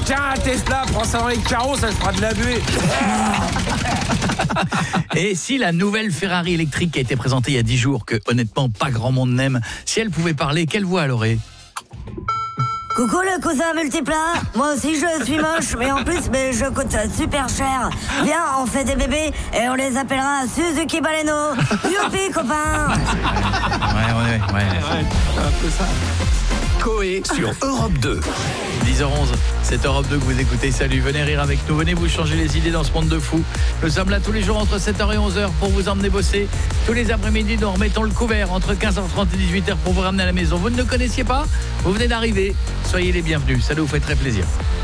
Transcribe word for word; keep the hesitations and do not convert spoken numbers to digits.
tiens, un Tesla, prends ça dans les carreaux, ça se fera de la buée. Et si la nouvelle Ferrari électrique qui a été présentée il y a dix jours, que honnêtement pas grand monde n'aime, si elle pouvait parler, quelle voix elle aurait ? Coucou le cousin multiplat, moi aussi je suis moche, mais en plus mais je coûte super cher. Viens, on fait des bébés et on les appellera Suzuki Baleno. Youpi copain. Ouais, ouais, ouais. Ouais, un peu ça. Coé sur Europe deux. dix heures onze, c'est Europe deux que vous écoutez. Salut, venez rire avec nous, venez vous changer les idées dans ce monde de fou. Nous sommes là tous les jours entre sept heures et onze heures pour vous emmener bosser. Tous les après-midi, nous remettons le couvert entre quinze heures trente et dix-huit heures pour vous ramener à la maison. Vous ne le connaissiez pas ? Vous venez d'arriver. Soyez les bienvenus, ça nous fait très plaisir.